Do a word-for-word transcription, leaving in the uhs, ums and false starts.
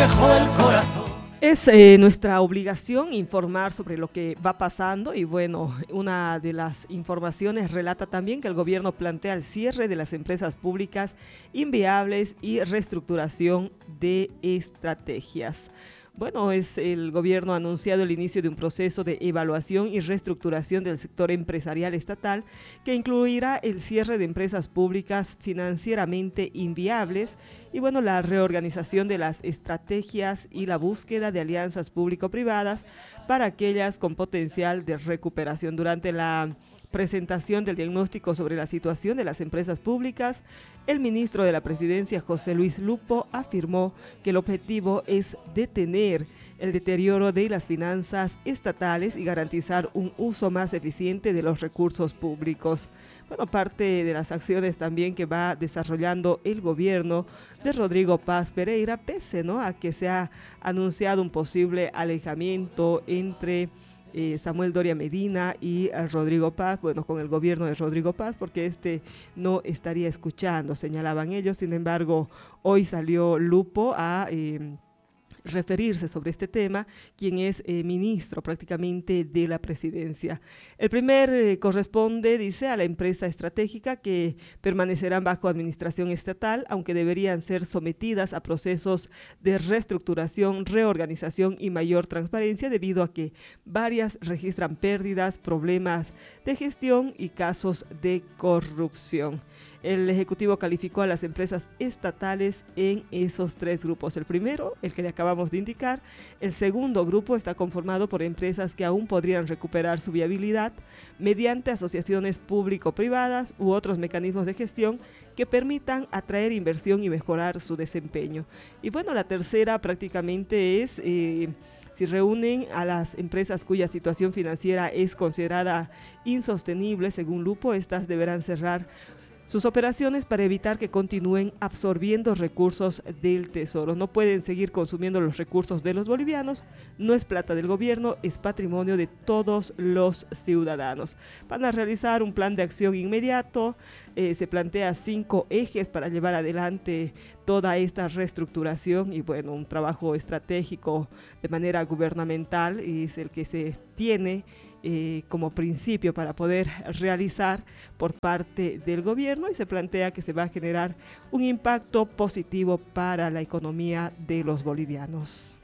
dejó el corazón. Es eh, nuestra obligación informar sobre lo que va pasando y bueno, una de las informaciones relata también que el gobierno plantea el cierre de las empresas públicas inviables y reestructuración de estrategias. Bueno, es el gobierno ha anunciado el inicio de un proceso de evaluación y reestructuración del sector empresarial estatal que incluirá el cierre de empresas públicas financieramente inviables y bueno, la reorganización de las estrategias y la búsqueda de alianzas público-privadas para aquellas con potencial de recuperación. Durante la presentación del diagnóstico sobre la situación de las empresas públicas, el ministro de la Presidencia, José Luis Lupo, afirmó que el objetivo es detener el deterioro de las finanzas estatales y garantizar un uso más eficiente de los recursos públicos. Bueno, parte de las acciones también que va desarrollando el gobierno de Rodrigo Paz Pereira, pese, ¿no?, a que se ha anunciado un posible alejamiento entre Eh, Samuel Doria Medina y eh, Rodrigo Paz, bueno, con el gobierno de Rodrigo Paz, porque este no estaría escuchando, señalaban ellos. Sin embargo, hoy salió Lupo a eh, referirse sobre este tema, quien es eh, ministro prácticamente de la presidencia. El primer eh, corresponde, dice, a la empresa estratégica que permanecerán bajo administración estatal, aunque deberían ser sometidas a procesos de reestructuración, reorganización y mayor transparencia debido a que varias registran pérdidas, problemas de gestión y casos de corrupción. El Ejecutivo calificó a las empresas estatales en esos tres grupos. El primero, el que le acabamos de indicar. El segundo grupo está conformado por empresas que aún podrían recuperar su viabilidad mediante asociaciones público-privadas u otros mecanismos de gestión que permitan atraer inversión y mejorar su desempeño. Y bueno, la tercera prácticamente es Eh, si reúnen a las empresas cuya situación financiera es considerada insostenible, según Lupo, estas deberán cerrar sus operaciones para evitar que continúen absorbiendo recursos del Tesoro. No pueden seguir consumiendo los recursos de los bolivianos, no es plata del gobierno, es patrimonio de todos los ciudadanos. Van a realizar un plan de acción inmediato, eh, se plantea cinco ejes para llevar adelante toda esta reestructuración y bueno, un trabajo estratégico de manera gubernamental es el que se tiene Eh, como principio para poder realizar por parte del gobierno y se plantea que se va a generar un impacto positivo para la economía de los bolivianos.